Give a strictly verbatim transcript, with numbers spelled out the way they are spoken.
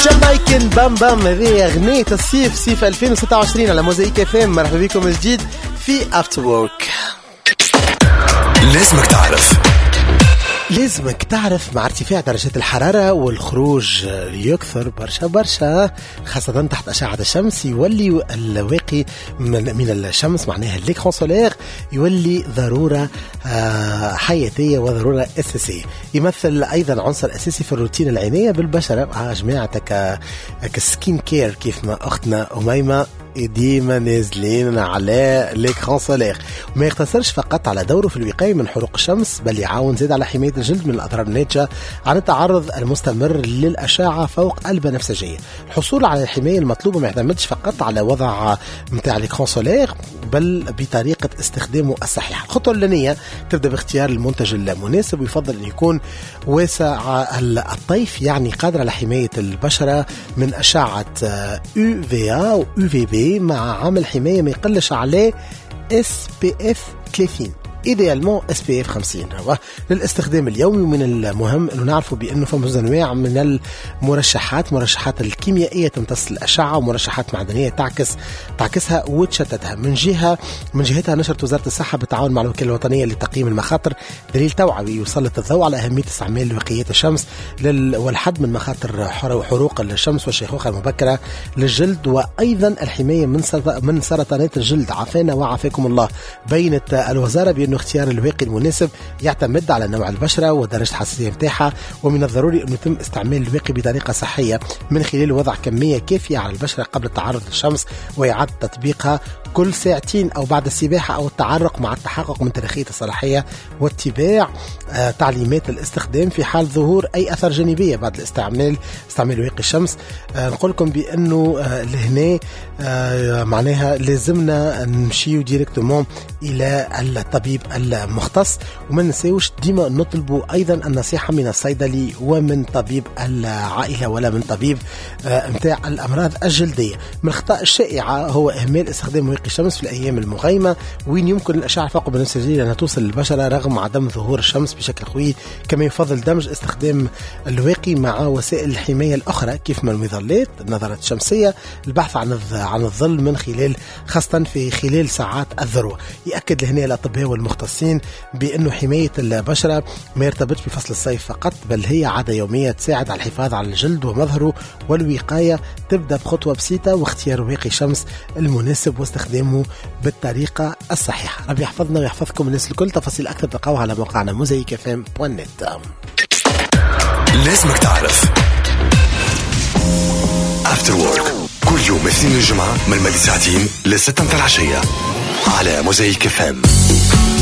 جامايكن بام بام، هذه أغنية الصيف صيف ألفين وستة وعشرين على موزايك اف ام. مرحبا بكم جديد في افتر وورك. لازمك تعرف لازمك تعرف مع ارتفاع درجات الحرارة والخروج يكثر برشا برشا خاصة تحت أشعة الشمس، يولي الواقي من, من الشمس معناها الليكرون سولير يولي ضرورة حياتية وضرورة أساسية. يمثل أيضا عنصر أساسي في الروتين العناية بالبشرة مع جماعة كسكين كير كيف ما أختنا أميمة ديما نازلين على ليكران سولير. وما يقتصرش فقط على دوره في الوقاية من حروق الشمس، بل يعاون زيد على حماية الجلد من الأضرار الناتجة عن التعرض المستمر للأشعة فوق البنفسجية. الحصول على الحماية المطلوبة ما يعتمدش فقط على وضع متاع ليكران سولير، بل بطريقة استخدامه الصحيحة. الخطوة الأولانية تبدأ باختيار المنتج المناسب، ويفضل أن يكون واسع الطيف، يعني قادر على حماية البشرة من أشعة يو في إيه و يو في بي مع عامل حماية ما يقلش عليه إس بي إف ثلاثين، إيديالمون إس بي إف خمسين للاستخدام اليومي. ومن المهم أنه نعرفوا بأنه فما أنواع من المرشحات، مرشحات الكيميائية تمتص الأشعة، ومرشحات معدنية تعكس تعكسها وتشتتها. من جهة من جهتها نشرت وزارة الصحة بالتعاون مع الوكالة الوطنية لتقييم المخاطر دليل توعوي يسلط الضوء على أهمية استعمال وقاية الشمس والحد من مخاطر حروق الشمس والشيخوخة المبكرة للجلد، وأيضا الحماية من من سرطانات الجلد. عافانا وعافاكم الله. بينت الوزارة بأنه اختيار الواقي المناسب يعتمد على نوع البشرة ودرجة الحساسية متاعها، ومن الضروري أن يتم استعمال الواقي بطريقة صحية من خلال وضع كمية كافية على البشرة قبل التعرض للشمس، وإعادة تطبيقها كل ساعتين أو بعد السباحة أو التعرق مع التحقق من تاريخية الصلاحية، واتباع آه تعليمات الاستخدام في حال ظهور أي أثر جانبية بعد الاستعمال استعمال واقي الشمس. آه نقول لكم بأنه آه لهنا آه معناها لازمنا نمشيو ديريكتومون إلى الطبيب المختص، وما ننساوش ديما نطلبوا أيضا النصيحة من الصيدلي ومن طبيب العائلة ولا من طبيب آه متاع الأمراض الجلدية. من الأخطاء الشائعة هو إهمال استخدام واقي الشمس في الأيام المغيمة، وين يمكن الأشعة فوق البنفسجية أنها توصل للبشرة رغم عدم ظهور الشمس بشكل قوي. كما يفضل دمج استخدام الواقي مع وسائل الحماية الأخرى كيف ما المظلات، النظارات الشمسية، البحث عن عن الظل من خلال خاصة في خلال ساعات الذروة. يأكد لهنا الأطباء والمختصين بأنه حماية البشرة ما يرتبطش بفصل الصيف فقط، بل هي عادة يومية تساعد على الحفاظ على الجلد ومظهره، والوقاية تبدأ بخطوة بسيطة واختيار واقي شمس المناسب واستخدامه بالطريقة الصحيحة. ربي يحفظنا ويحفظكم الناس الكل. تفاصيل أكثر تلقاوها على موقعنا موزايك اف ام دوت نت. لازمك تعرف افتر وورك كل يوم اثنين الجمعة من مدى ساعتين لستة العشية على موزايك اف ام.